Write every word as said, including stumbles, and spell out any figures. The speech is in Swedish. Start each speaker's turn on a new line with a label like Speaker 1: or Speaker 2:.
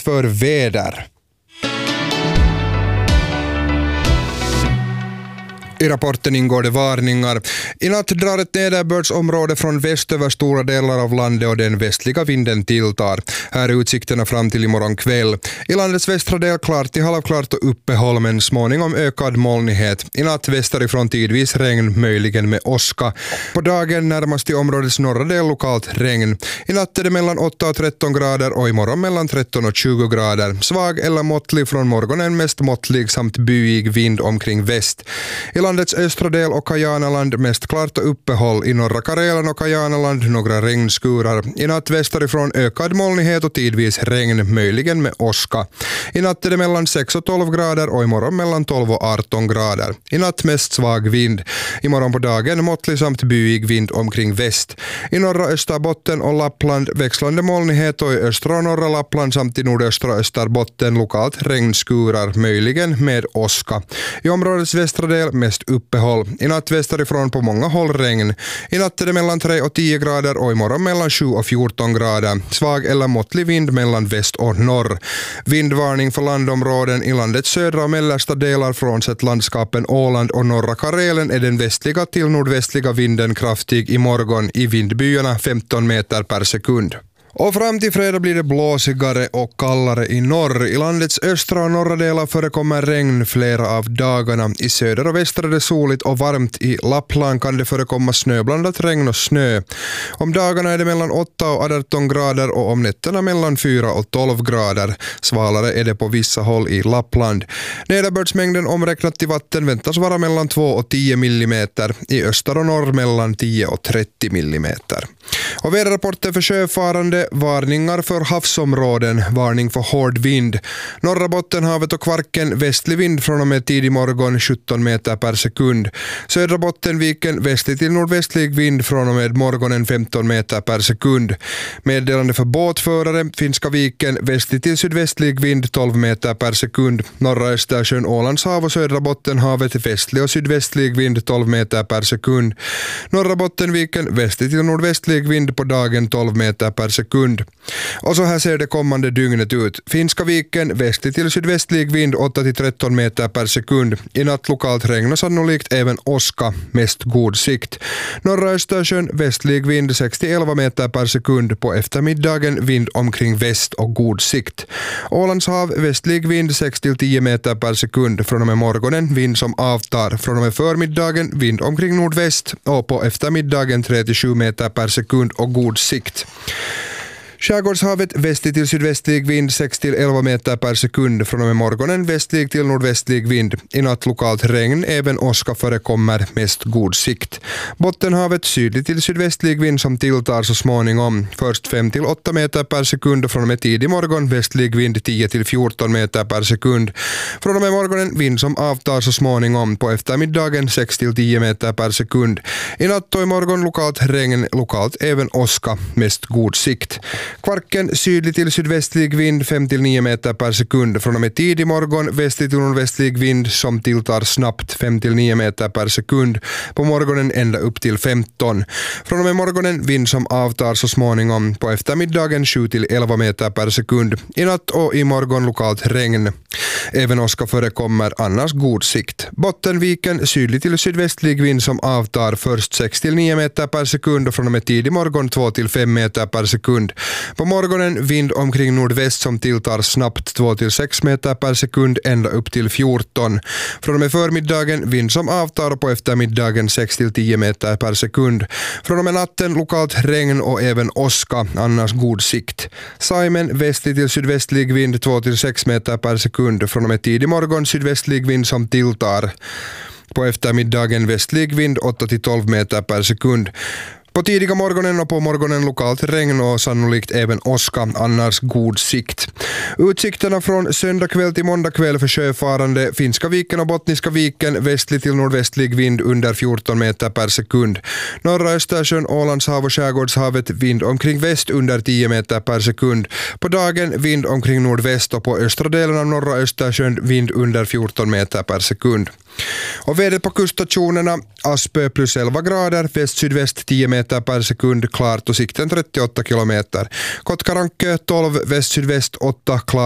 Speaker 1: för väder. I rapporten ingår det varningar. I natt drar ett nederbördsområde från väst över stora delar av landet och den västliga vinden tilltar. Här är utsikterna fram till imorgon kväll. I landets västra del klart till halvklart och uppehåll, men småningom ökad molnighet. I natt västerifrån tidvis regn, möjligen med åska. På dagen närmast i områdets norra del lokalt regn. I natt är det mellan åtta och tretton grader och imorgon mellan tretton och tjugo grader. Svag eller måttlig från morgonen, mest måttlig samt byig vind omkring väst. I landets östra del och Kajanaland mest klart och uppehåll. I norra Karelen och Kajanaland några regnskurar. I natt västerifrån ökad molnighet och tidvis regn, möjligen med åska. I natt är det mellan sex och tolv grader och imorgon mellan tolv och arton grader. I natt mest svag vind. Imorgon på dagen måttlig samt byig vind omkring väst. I norra Österbotten och Lappland växlande molnighet och i östra och norra Lappland samt i nordöstra Österbotten lokalt regnskurar, möjligen med åska. I områdets västra del mest uppehåll. I natt västerifrån på många håll regn. I natt är det mellan tre och tio grader och imorgon mellan sju och fjorton grader. Svag eller måttlig vind mellan väst och norr. Vindvarning för landområden i landets södra och mellersta delar frånsett landskapen Åland och norra Karelen är den västliga till nordvästliga vinden kraftig i morgon, i vindbyarna femton meter per sekund. Och fram till fredag blir det blåsigare och kallare i norr. I landets östra och norra delar förekommer regn flera av dagarna. I söder och väster är det soligt och varmt. I Lappland kan det förekomma snöblandat regn och snö. Om dagarna är det mellan åtta och arton grader och om nätterna mellan fyra och tolv grader. Svalare är det på vissa håll i Lappland. Nederbördsmängden omräknat till vatten väntas vara mellan två och tio millimeter. I öster och norr mellan tio och trettio millimeter. Och väderrapporten för sjöfarande, varningar för havsområden, varning för hård vind. Norra Bottenhavet och Kvarken västlig vind från och med tidig morgon sjutton meter per sekund. Södra Bottenviken västlig till nordvästlig vind från och med morgonen femton meter per sekund. Meddelande för båtförare, Finska viken västlig till sydvästlig vind tolv meter per sekund. Norra Östersjön, Ålandshav och södra Bottenhavet västlig och sydvästlig vind tolv meter per sekund. Norra Bottenviken västlig till nordvästlig vind på dagen tolv meter per sekund. Och så här ser det kommande dygnet ut. Finska viken västlig till sydvästlig vind åtta till tretton meter per sekund. I natt lokalt regn och sannolikt även åska, mest god sikt. Norra Östersjön västlig vind sex till elva meter per sekund. På eftermiddagen vind omkring väst och god sikt. Ålandshav västlig vind sex till tio meter per sekund. Från och med morgonen vind som avtar. Från och med förmiddagen vind omkring nordväst och på eftermiddagen tre till sju meter per sekund och god sikt. Skärgårdshavet västlig till sydvästlig vind sex till elva meter per sekund. Från och med morgonen västlig till nordvästlig vind. I natt lokalt regn, även åska förekommer, mest god sikt. Bottenhavet sydlig till sydvästlig vind som tilltar så småningom. Först fem till åtta meter per sekund. Från och med tidig morgon västlig vind tio till fjorton meter per sekund. Från och med morgonen vind som avtar så småningom. På eftermiddagen sex till tio meter per sekund. I natt och i morgon lokalt regn, lokalt även åska, mest god sikt. Kvarken sydlig till sydvästlig vind fem till nio meter per sekund. Från och med tidig morgon västlig till nordvästlig vind som tilltar snabbt fem till nio meter per sekund. På morgonen ända upp till femton. Från och med morgonen vind som avtar så småningom. På eftermiddagen sju till elva meter per sekund. I natt och i morgon lokalt regn. Även åska förekommer, annars god sikt. Bottenviken sydlig till sydvästlig vind som avtar först sex till nio meter per sekund och från och med tidig morgon två till fem meter per sekund. På morgonen vind omkring nordväst som tilltar snabbt två till sex meter per sekund ända upp till fjorton. Från och med förmiddagen vind som avtar och på eftermiddagen sex till tio meter per sekund. Från och med natten lokalt regn och även åska, annars god sikt. Saimen västlig till sydvästlig vind två till sex meter per sekund. Från och med tidig morgon sydvästlig vind som tilltar. På eftermiddagen västlig vind åtta till tolv meter per sekund. På tidiga morgonen och på morgonen lokalt regn och sannolikt även åska, annars god sikt. Utsikterna från söndag kväll till måndag kväll för sjöfarande, Finska viken och Bottniska viken, västlig till nordvästlig vind under fjorton meter per sekund. Norra Östersjön, Ålandshav och Skärgårdshavet vind omkring väst under tio meter per sekund. På dagen vind omkring nordväst och på östra delen av norra Östersjön vind under fjorton meter per sekund. Och vädret på kuststationerna, Aspö plus elva grader, väst-sydväst tio meter per sekund, klart och sikten trettioåtta kilometer. Kotkarankö tolv, väst-sydväst åtta, klart.